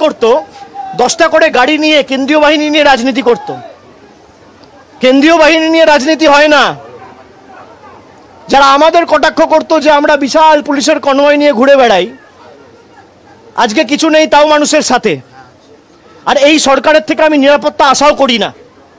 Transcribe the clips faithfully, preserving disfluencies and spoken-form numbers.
করতো দশটা করে গাড়ি নিয়ে কেন্দ্রীয় বাহিনী নিয়ে রাজনীতি করত। কেন্দ্রীয় বাহিনী নিয়ে রাজনীতি হয় না। যারা আমাদের কটাক্ষ করতো যে আমরা বিশাল পুলিশের কনভয় নিয়ে ঘুরে বেড়াই, আজকে কিছু নেই তাও মানুষের সাথে। আর এই সরকারের থেকে আমি নিরাপত্তা আশাও করি না।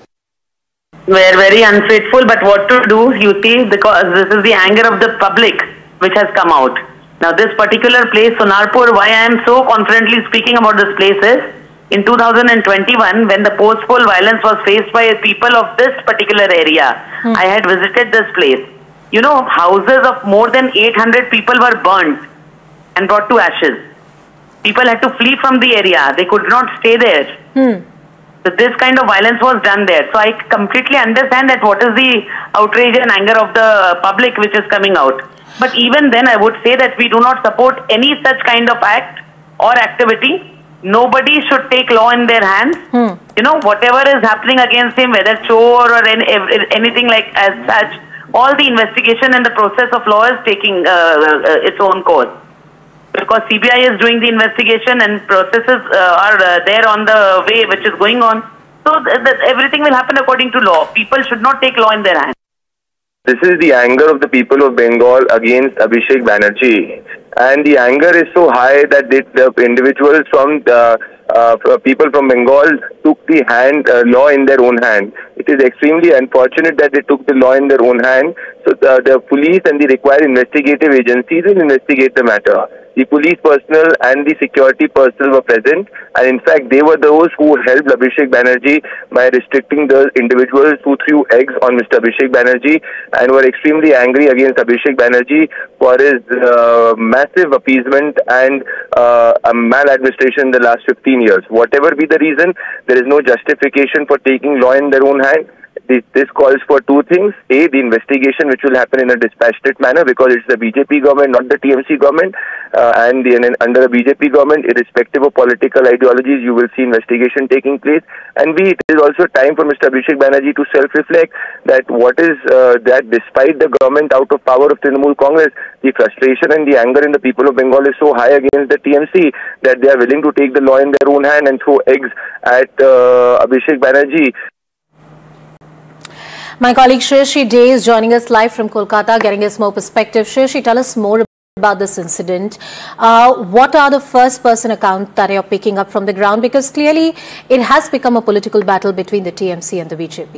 We're very unfaithful, but what to do, you see, because this is the anger of the public which has come out. Now this particular place, Sonarpur, why I am so confidently speaking about this place is, in two thousand twenty-one, when the post-poll violence was faced by people of this particular area, hmm. I had visited this place. You know, houses of more than eight hundred people were burnt and brought to ashes. People had to flee from the area. They could not stay there. Hmm. So this kind of violence was done there. So I completely understand that what is the outrage and anger of the public which is coming out. But even then I would say that we do not support any such kind of act or activity. Nobody should take law in their hands. Hmm. You know, whatever is happening against him, whether chore or any, anything like as such, all the investigation and the process of law is taking uh, uh, its own course. Because C B I is doing the investigation and processes uh, are uh, there on the way which is going on. So th th everything will happen according to law. People should not take law in their hands. This is the anger of the people of Bengal against Abhishek Banerjee. And the anger is so high that the, the individuals from the uh, people from Bengal took the hand uh, law in their own hand. It is extremely unfortunate that they took the law in their own hand. So the, the police and the required investigative agencies will investigate the matter. The police personnel and the security personnel were present, and in fact they were those who helped Abhishek Banerjee by restricting the individuals who threw eggs on Mister Abhishek Banerjee and were extremely angry against Abhishek Banerjee for his uh, massive appeasement and uh, maladministration in the last fifteen years. Whatever be the reason, there is no justification for taking law in their own hand. This, this calls for two things. A, the investigation which will happen in a dispassionate manner because it's the B J P government, not the T M C government. Uh, and, the, and under the B J P government, irrespective of political ideologies, you will see investigation taking place. And B, it is also time for Mister Abhishek Banerjee to self-reflect that what is uh, that despite the government out of power of Trinamool Congress, the frustration and the anger in the people of Bengal is so high against the T M C that they are willing to take the law in their own hand and throw eggs at uh, Abhishek Banerjee. My colleague Shreyashi Day is joining us live from Kolkata, getting us more perspective. Shreyashi, tell us more about this incident. Uh, what are the first-person accounts that you're picking up from the ground? Because clearly it has become a political battle between the T M C and the B J P.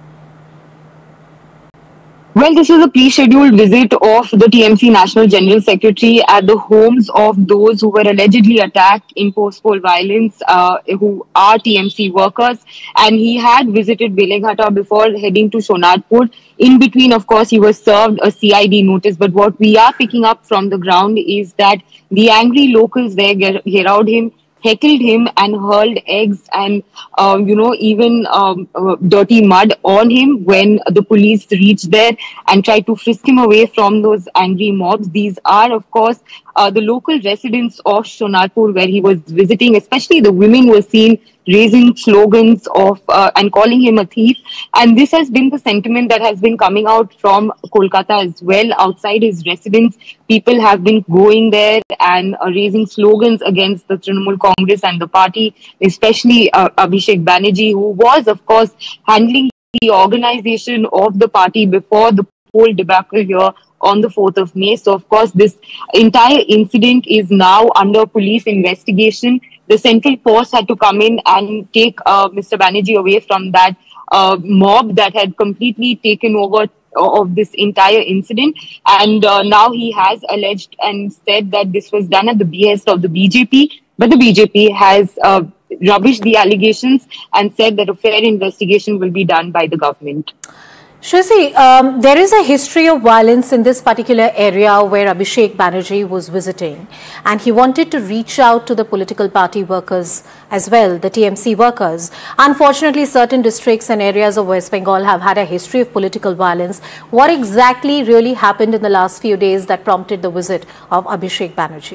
Well, this is a pre-scheduled visit of the T M C National General Secretary at the homes of those who were allegedly attacked in post-poll violence, uh, who are T M C workers. And he had visited Beleghata before heading to Sonarpur. In between, of course, he was served a C I D notice. But what we are picking up from the ground is that the angry locals there geared him, heckled him and hurled eggs and, um, you know, even um, uh, dirty mud on him when the police reached there and tried to frisk him away from those angry mobs. These are, of course, uh, the local residents of Sonarpur where he was visiting. Especially the women were seen raising slogans of uh, and calling him a thief. And this has been the sentiment that has been coming out from Kolkata as well. Outside his residence, people have been going there and uh, raising slogans against the Trinamool Congress and the party, especially uh, Abhishek Banerjee, who was, of course, handling the organization of the party before the whole debacle here on the fourth of May. So, of course, this entire incident is now under police investigation. The central force had to come in and take uh, Mister Banerjee away from that uh, mob that had completely taken over of this entire incident. And uh, now he has alleged and said that this was done at the behest of the B J P. But the B J P has uh, rubbished the allegations and said that a fair investigation will be done by the government. Shreyashi, um, there is a history of violence in this particular area where Abhishek Banerjee was visiting, and he wanted to reach out to the political party workers as well, the T M C workers. Unfortunately, certain districts and areas of West Bengal have had a history of political violence. What exactly really happened in the last few days that prompted the visit of Abhishek Banerjee?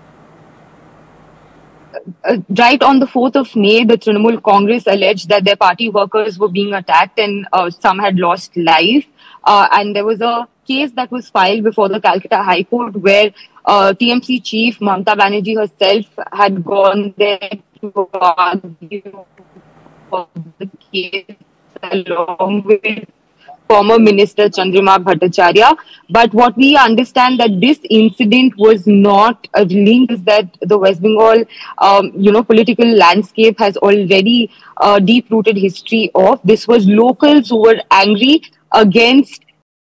Uh, right on the fourth of May, the Trinamool Congress alleged that their party workers were being attacked and uh, some had lost life. Uh, and there was a case that was filed before the Calcutta High Court where uh, T M C chief Mamata Banerjee herself had gone there to to argue for the case along with former Minister Chandrama Bhattacharya. But what we understand that this incident was not a link that the West Bengal, um, you know, political landscape has already a deep-rooted history of. This was locals who were angry against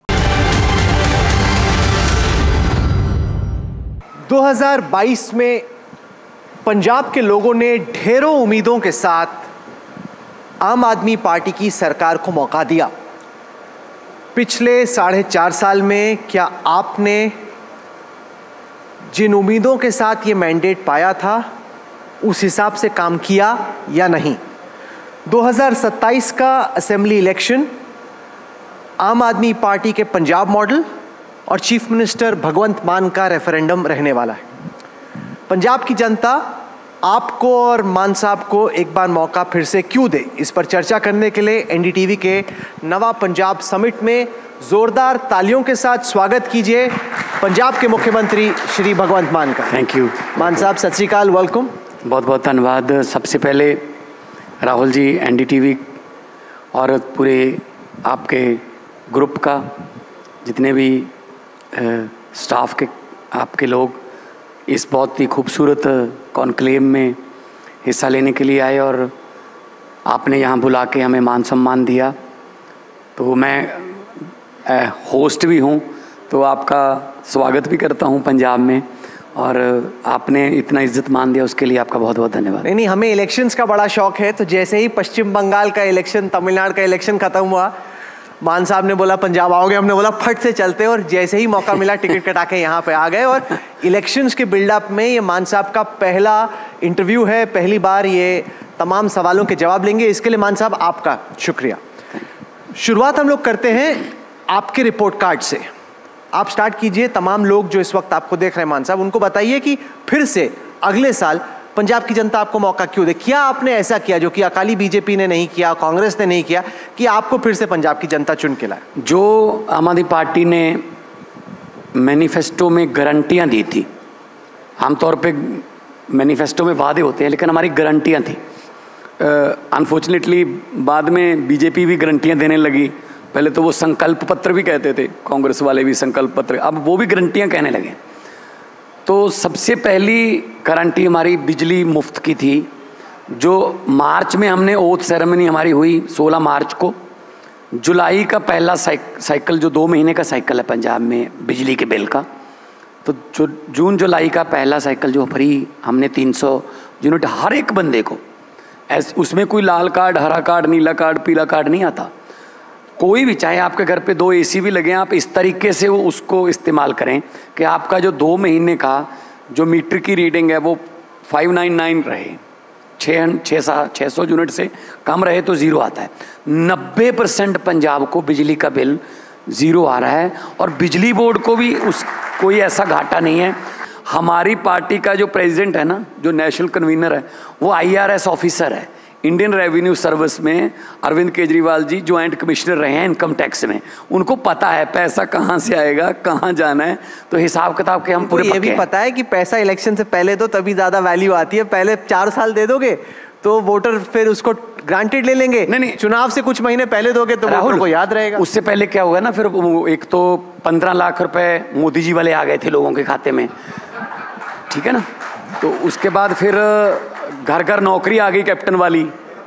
दो हज़ार बाईस में पंजाब के लोगों ने ढेरों उम्मीदों के साथ आम आदमी पार्टी की सरकार को मौका दिया। पिछले साढ़े चार साल में क्या आपने जिन उम्मीदों के साथ ये मैंडेट पाया था उस हिसाब से काम किया या नहीं? दो हज़ार सत्ताईस का असेंबली इलेक्शन आम आदमी पार्टी के पंजाब मॉडल और चीफ मिनिस्टर भगवंत मान का रेफरेंडम रहने वाला है। पंजाब की जनता आपको और मान साहब को एक बार मौका फिर से क्यों दे, इस पर चर्चा करने के लिए एनडीटीवी के नवा पंजाब समिट में जोरदार तालियों के साथ स्वागत कीजिए पंजाब के मुख्यमंत्री श्री भगवंत मान का। थैंक यू मान साहब, सत श्री अकाल, वेलकम। बहुत बहुत धन्यवाद। सबसे पहले राहुल जी, एनडीटीवी और पूरे आपके ग्रुप का, जितने भी स्टाफ के आपके लोग इस बहुत ही खूबसूरत कॉन्क्लेव में हिस्सा लेने के लिए आए और आपने यहाँ बुला के हमें मान सम्मान दिया, तो मैं होस्ट भी हूँ तो आपका स्वागत भी करता हूँ पंजाब में, और आपने इतना इज्जत मान दिया उसके लिए आपका बहुत बहुत धन्यवाद। नहीं नहीं, हमें इलेक्शंस का बड़ा शौक है, तो जैसे ही पश्चिम बंगाल का इलेक्शन, तमिलनाडु का इलेक्शन खत्म हुआ, मान साहब ने बोला पंजाब आओगे, हमने बोला फट से चलते, और जैसे ही मौका मिला टिकट कटा के यहाँ पे आ गए। और इलेक्शंस के बिल्डअप में ये मान साहब का पहला इंटरव्यू है, पहली बार ये तमाम सवालों के जवाब लेंगे, इसके लिए मान साहब आपका शुक्रिया। शुरुआत हम लोग करते हैं आपके रिपोर्ट कार्ड से। आप स्टार्ट कीजिए। तमाम लोग जो इस वक्त आपको देख रहे हैं मान साहब, उनको बताइए कि फिर से अगले साल पंजाब की जनता आपको मौका क्यों दे। क्या आपने ऐसा किया जो कि अकाली बीजेपी ने नहीं किया, कांग्रेस ने नहीं किया, कि आपको फिर से पंजाब की जनता चुन के लाए? जो आम आदमी पार्टी ने मैनिफेस्टो में गारंटियां दी थी, आमतौर पे मैनिफेस्टो में वादे होते हैं लेकिन हमारी गारंटियां थी। अनफॉर्चुनेटली बाद में बीजेपी भी गारंटियां देने लगी। पहले तो वो संकल्प पत्र भी कहते थे, कांग्रेस वाले भी संकल्प पत्र, अब वो भी गारंटियां कहने लगे। तो सबसे पहली गारंटी हमारी बिजली मुफ्त की थी, जो मार्च में हमने ओथ सेरेमनी हमारी हुई सोलह मार्च को। जुलाई का पहला साइकिल, जो दो महीने का साइकिल है पंजाब में बिजली के बिल का, तो जो जून जुलाई का पहला साइकिल जो फ्री हमने तीन सौ यूनिट हर एक बंदे को, ऐस उसमें कोई लाल कार्ड, हरा कार्ड, नीला कार्ड, पीला कार्ड नहीं आता। कोई भी, चाहे आपके घर पे दो एसी भी लगे हैं, आप इस तरीके से वो उसको इस्तेमाल करें कि आपका जो दो महीने का जो मीटर की रीडिंग है वो फाइव नाइन नाइन रहे, छः छः सा छः सौ यूनिट से कम रहे तो ज़ीरो आता है। नब्बे परसेंट पंजाब को बिजली का बिल ज़ीरो आ रहा है, और बिजली बोर्ड को भी उस कोई ऐसा घाटा नहीं है। हमारी पार्टी का जो प्रेसिडेंट है ना, जो नेशनल कन्वीनर है, वो आईआरएस ऑफिसर है। इंडियन रेवेन्यू सर्विस में अरविंद केजरीवाल जी ज्वाइंट कमिश्नर रहे हैं इनकम टैक्स में, उनको पता है पैसा कहाँ से आएगा, कहाँ जाना है, तो हिसाब किताब के हम पूरे ये भी पता है कि पैसा इलेक्शन से पहले दो तभी ज़्यादा वैल्यू आती है। पहले चार साल दे दोगे तो वोटर फिर उसको ग्रांटेड ले लेंगे। नहीं नहीं, चुनाव से कुछ महीने पहले दोगे तो वोटर को याद रहेगा। उससे पहले क्या हुआ ना, फिर एक तो पंद्रह लाख रुपए मोदी जी वाले आ गए थे लोगों के खाते में, ठीक है ना, तो उसके बाद फिर घर घर नौकरी आ गई कैप्टन वाली,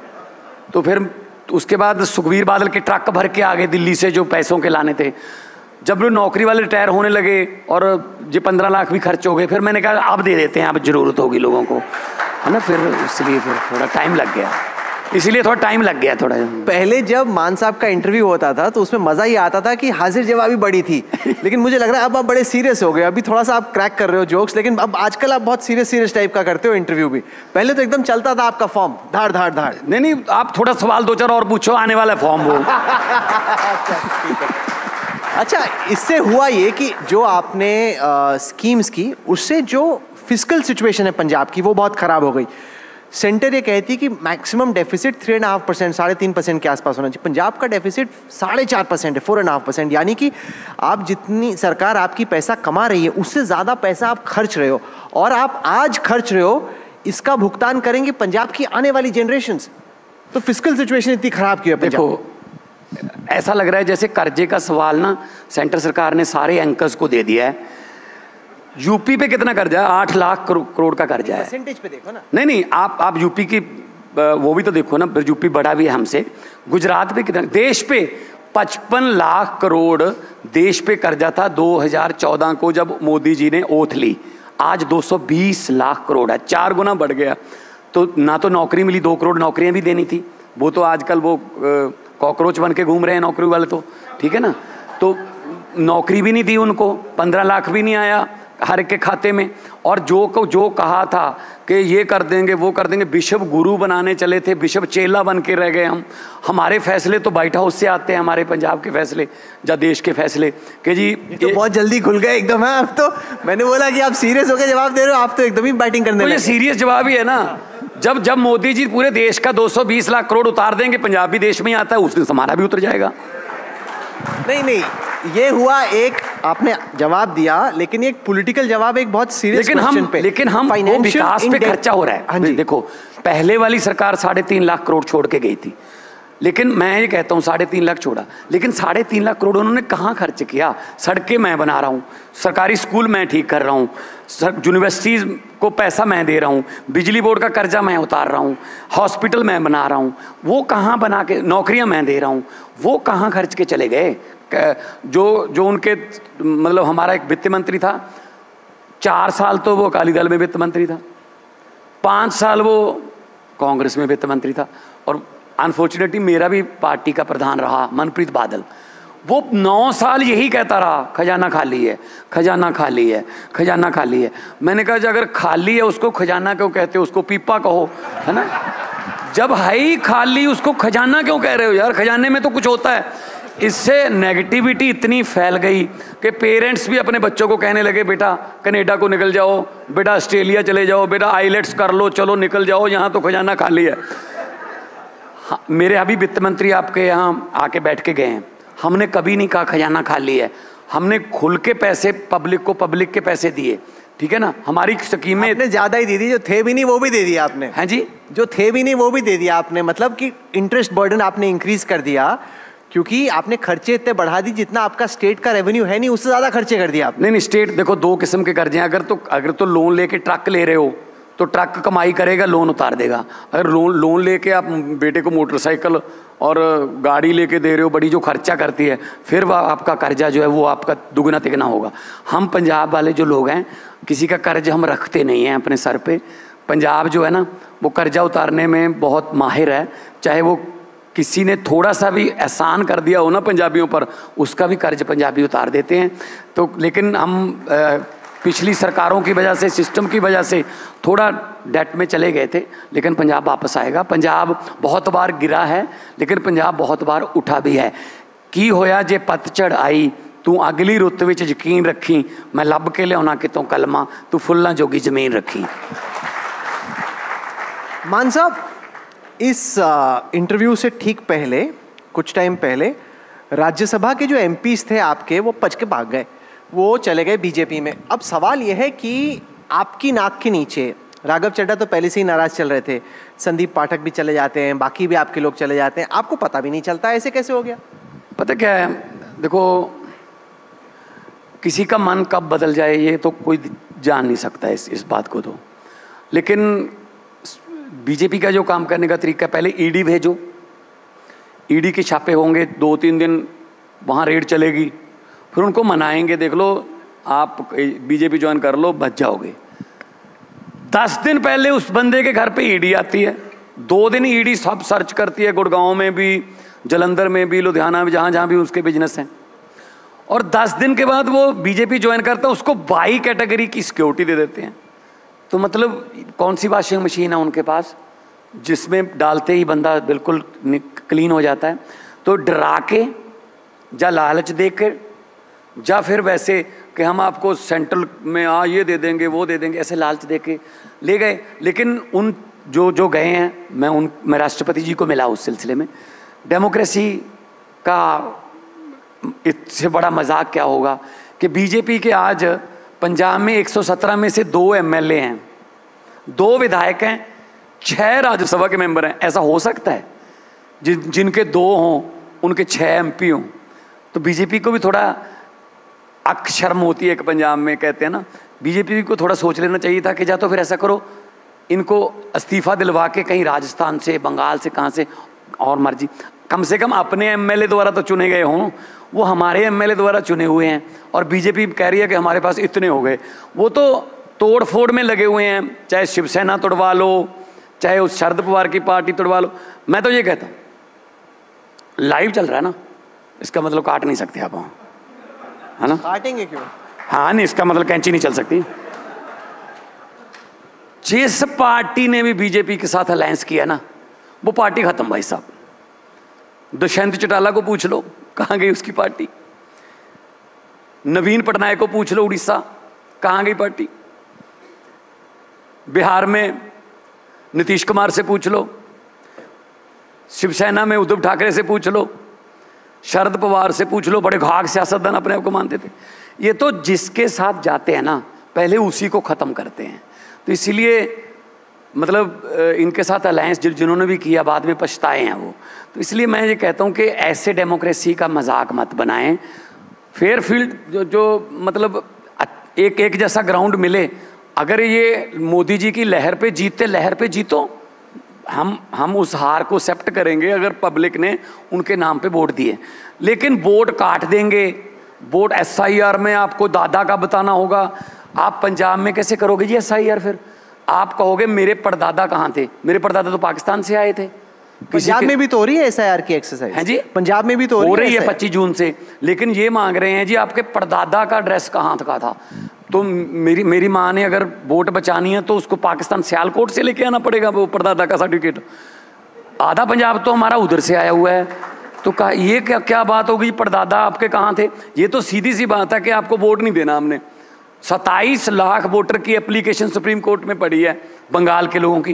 तो फिर उसके बाद सुखबीर बादल के ट्रक भर के आ गए दिल्ली से जो पैसों के लाने थे। जब लोग नौकरी वाले रिटायर होने लगे और जो पंद्रह लाख भी खर्च हो गए, फिर मैंने कहा अब दे देते हैं, अब जरूरत होगी लोगों को, है ना, फिर इसलिए फिर थोड़ा टाइम लग गया, इसलिए थोड़ा टाइम लग गया थोड़ा। पहले जब मान साहब का इंटरव्यू होता था तो उसमें मजा ही आता था कि हाजिर जवाबी बड़ी थी, लेकिन मुझे लग रहा है अब आप बड़े सीरियस हो गए। अभी थोड़ा सा आप क्रैक कर रहे हो जोक्स, लेकिन अब आजकल आप बहुत सीरियस सीरियस टाइप का करते हो इंटरव्यू भी। पहले तो एकदम चलता था आपका फॉर्म, धाड़ धाड़ धाड़। नहीं नहीं, आप थोड़ा सवाल दो चार और पूछो, आने वाला फॉर्म वो। अच्छा, इससे हुआ ये कि जो आपने स्कीम्स की, उससे जो फिस्कल सिचुएशन है पंजाब की वो बहुत खराब हो गई। सेंटर ये कहती है कि maximum deficit three and half percent साढ़े तीन परसेंट के आसपास होना चाहिए। पंजाब का डेफिसिट साढ़े चार परसेंट है, फोर एंड हाफ परसेंट, यानी कि आप जितनी सरकार आपकी पैसा कमा रही है उससे ज़्यादा पैसा आप खर्च रहे हो, और आप आज खर्च रहे हो इसका भुगतान करेंगे पंजाब की आने वाली जनरेशंस। तो फिस्कल सिचुएशन इतनी खराब क्यों है पंजाब? देखो, ऐसा लग रहा है जैसे कर्जे का सवाल ना सेंटर सरकार ने सारे एंकर्स को दे दिया है। यूपी पे कितना कर्जा है? आठ लाख करोड़ का कर्जा है। परसेंटेज पे देखो ना। नहीं नहीं, आप आप यूपी की वो भी तो देखो ना, यूपी बड़ा भी है हमसे। गुजरात पे कितना? देश पे पचपन लाख करोड़ देश पे कर्जा था दो हज़ार चौदह को जब मोदी जी ने ओथ ली। आज दो सौ बीस लाख करोड़ है, चार गुना बढ़ गया। तो ना तो नौकरी मिली, दो करोड़ नौकरियां भी देनी थी, वो तो आजकल वो कॉकरोच बन के घूम रहे हैं नौकरी वाले तो, ठीक है ना। तो नौकरी भी नहीं दी उनको, पंद्रह लाख भी नहीं आया हर एक के खाते में। और जो को जो कहा था कि ये कर देंगे वो कर देंगे, बिशप गुरु बनाने चले थे, बिशप चेला बन के रह गए हम। हमारे फैसले तो व्हाइट हाउस से आते हैं, हमारे पंजाब के फैसले या देश के फैसले कि जी ये तो बहुत जल्दी खुल गए एकदम है। अब तो मैंने बोला कि आप सीरियस होकर जवाब दे रहे हो, आप तो एकदम ही बैटिंग करने लगे। तो ये सीरियस जवाब ही है ना। जब जब मोदी जी पूरे देश का दो सौ बीस लाख करोड़ उतार देंगे, पंजाब भी देश में ही आता है, उस दिन हमारा भी उतर जाएगा। नहीं नहीं, ये हुआ एक आपने जवाब दिया, लेकिन एक पॉलिटिकल जवाब एक बहुत सीरियस क्वेश्चन पे। लेकिन हम वो विकास पे खर्चा हो रहा है। हाँ जी। देखो, पहले वाली सरकार साढ़े तीन लाख करोड़ छोड़ के गई थी, लेकिन मैं ये कहता हूँ साढ़े तीन लाख छोड़ा, लेकिन साढ़े तीन लाख करोड़ उन्होंने कहाँ खर्च किया? सड़कें मैं बना रहा हूँ, सरकारी स्कूल मैं ठीक कर रहा हूँ, यूनिवर्सिटीज़ को पैसा मैं दे रहा हूँ, बिजली बोर्ड का कर्जा मैं उतार रहा हूँ, हॉस्पिटल मैं बना रहा हूँ, वो कहाँ बना के, नौकरियाँ मैं दे रहा हूँ, वो कहाँ खर्च के चले गए? जो जो उनके मतलब हमारा एक वित्त मंत्री था, चार साल तो वो अकाली दल में वित्त मंत्री था, पाँच साल वो कांग्रेस में वित्त मंत्री था, और अनफॉर्चुनेटली मेरा भी पार्टी का प्रधान रहा मनप्रीत बादल। वो नौ साल यही कहता रहा खजाना खाली है, खजाना खाली है, खजाना खाली है। मैंने कहा अगर खाली है उसको खजाना क्यों कहते हो? उसको पीपा कहो, है ना। जब है ही खाली उसको खजाना क्यों कह रहे हो यार? खजाने में तो कुछ होता है। इससे नेगेटिविटी इतनी फैल गई कि पेरेंट्स भी अपने बच्चों को कहने लगे बेटा कनाडा को निकल जाओ, बेटा ऑस्ट्रेलिया चले जाओ, बेटा आईलेट्स कर लो, चलो निकल जाओ, यहाँ तो खजाना खाली है। हाँ, मेरे अभी वित्त मंत्री आपके यहाँ आके बैठ के गए हैं, हमने कभी नहीं कहा खजाना खाली है। हमने खुल के पैसे पब्लिक को, पब्लिक के पैसे दिए, ठीक है ना। हमारी स्कीमें आपने ज्यादा ही दे दी, जो थे भी नहीं वो भी दे दिया आपने। हैं जी, जो थे भी नहीं वो भी दे दिया आपने, मतलब कि इंटरेस्ट बर्डन आपने इंक्रीज कर दिया, क्योंकि आपने खर्चे इतने बढ़ा दी जितना आपका स्टेट का रेवेन्यू है नहीं, उससे ज्यादा खर्चे कर दिया आपने। नहीं नहीं, स्टेट देखो दो किस्म के कर्जे हैं। अगर तो अगर तो लोन लेके ट्रक ले रहे हो तो ट्रक कमाई करेगा, लोन उतार देगा। अगर लोन लोन लेके आप बेटे को मोटरसाइकिल और गाड़ी लेके दे रहे हो, बड़ी जो खर्चा करती है, फिर वह आपका कर्जा जो है वो आपका दुगना तिगना होगा। हम पंजाब वाले जो लोग हैं, किसी का कर्ज हम रखते नहीं हैं अपने सर पे। पंजाब जो है ना वो कर्जा उतारने में बहुत माहिर है। चाहे वो किसी ने थोड़ा सा भी एहसान कर दिया हो ना पंजाबियों पर, उसका भी कर्ज पंजाबी उतार देते हैं। तो लेकिन हम आ, पिछली सरकारों की वजह से, सिस्टम की वजह से थोड़ा डेट में चले गए थे, लेकिन पंजाब वापस आएगा। पंजाब बहुत बार गिरा है, लेकिन पंजाब बहुत बार उठा भी है। की होया जे पतझड़ आई, तू अगली रुत विच यकीन रखी, मैं लब के लियाउणा कितों कलमा, तू फुल्लां जोगी जमीन रखी। मान साहब, इस इंटरव्यू से ठीक पहले, कुछ टाइम पहले, राज्यसभा के जो एमपीज थे आपके, वो पच के भाग गए, वो चले गए बीजेपी में। अब सवाल यह है कि आपकी नाक के नीचे राघव चड्ढा तो पहले से ही नाराज चल रहे थे, संदीप पाठक भी चले जाते हैं, बाकी भी आपके लोग चले जाते हैं, आपको पता भी नहीं चलता, ऐसे कैसे हो गया? पता क्या है, देखो किसी का मन कब बदल जाए ये तो कोई जान नहीं सकता इस इस बात को तो। लेकिन बीजेपी का जो काम करने का तरीका, पहले ईडी भेजो, ईडी के छापे होंगे, दो तीन दिन वहाँ रेड चलेगी, फिर उनको मनाएंगे, देख लो आप बीजेपी ज्वाइन कर लो, बच जाओगे। दस दिन पहले उस बंदे के घर पे ईडी आती है, दो दिन ईडी सब सर्च करती है, गुड़गांव में भी, जलंधर में भी, लुधियाना में, जहाँ जहाँ भी उसके बिजनेस हैं, और दस दिन के बाद वो बीजेपी ज्वाइन करता है, उसको बाई कैटेगरी की सिक्योरिटी दे देते हैं। तो मतलब कौन सी वॉशिंग मशीन है उनके पास जिसमें डालते ही बंदा बिल्कुल क्लीन हो जाता है? तो डरा के या लालच दे के या फिर वैसे कि हम आपको सेंट्रल में आ ये दे देंगे वो दे देंगे, ऐसे लालच दे के ले गए। लेकिन उन जो जो गए हैं, मैं उन मैं राष्ट्रपति जी को मिला उस सिलसिले में। डेमोक्रेसी का इससे बड़ा मजाक क्या होगा कि बीजेपी के आज पंजाब में एक सौ सत्रह में से दो एमएलए हैं, दो विधायक हैं, छह राज्यसभा के मेंबर हैं। ऐसा हो सकता है जिन जिनके दो हों उनके छह एमपी हों? तो बीजेपी को भी थोड़ा अक शर्म होती है, एक पंजाब में कहते हैं ना, बीजेपी को थोड़ा सोच लेना चाहिए था कि जा तो फिर ऐसा करो, इनको इस्तीफा दिलवा के कहीं राजस्थान से, बंगाल से, कहाँ से और मर्जी, कम से कम अपने एमएलए द्वारा तो चुने गए हों। वो हमारे एमएलए द्वारा चुने हुए हैं और बीजेपी कह रही है कि हमारे पास इतने हो गए। वो तो तोड़ फोड़ में लगे हुए हैं, चाहे शिवसेना तोड़वा लो, चाहे उस शरद पवार की पार्टी तोड़वा लो। मैं तो ये कहता हूँ, लाइव चल रहा है ना, इसका मतलब काट नहीं सकते आप, है ना? काटेंगे क्यों? हाँ नहीं, इसका मतलब कैंची नहीं चल सकती। जिस पार्टी ने भी बीजेपी के साथ अलायंस किया ना, वो पार्टी खत्म भाई साहब। दुष्यंत चौटाला को पूछ लो कहाँ गई उसकी पार्टी, नवीन पटनायक को पूछ लो उड़ीसा, कहाँ गई पार्टी, बिहार में नीतीश कुमार से पूछ लो, शिवसेना में उद्धव ठाकरे से पूछ लो, शरद पवार से पूछ लो, बड़े घाघ सियासतदान अपने आप को मानते थे। ये तो जिसके साथ जाते हैं ना, पहले उसी को ख़त्म करते हैं। तो इसीलिए मतलब इनके साथ अलायंस जिन्होंने भी किया बाद में पछताए हैं वो। तो इसलिए मैं ये कहता हूँ कि ऐसे डेमोक्रेसी का मजाक मत बनाएं। फेयर फील्ड जो जो मतलब एक एक जैसा ग्राउंड मिले। अगर ये मोदी जी की लहर पे जीतते, लहर पे जीतो, हम हम उस हार को एक्सेप्ट करेंगे अगर पब्लिक ने उनके नाम पे वोट दिए। लेकिन वोट काट देंगे, वोट एस आई आर में आपको दादा का बताना होगा। आप पंजाब में कैसे करोगे जी एस आई आर? फिर आप कहोगे मेरे परदादा कहाँ थे? मेरे परदादा तो पाकिस्तान से आए थे। पंजाब में भी तो हो रही है एस आई आर की एक्सरसाइज? है जी, पंजाब में भी तो हो रही है पच्चीस जून से। लेकिन ये मांग रहे हैं जी आपके परदादा का ड्रेस कहाँ का था। तो मेरी मेरी माँ ने अगर वोट बचानी है तो उसको पाकिस्तान सियालकोट से लेके आना पड़ेगा वो परदादा का सर्टिफिकेट। आधा पंजाब तो हमारा उधर से आया हुआ है। तो कहा ये क्या क्या बात होगी, परदादा आपके कहाँ थे? ये तो सीधी सी बात है कि आपको वोट नहीं देना हमने। सत्ताईस लाख वोटर की एप्लीकेशन सुप्रीम कोर्ट में पड़ी है बंगाल के लोगों की।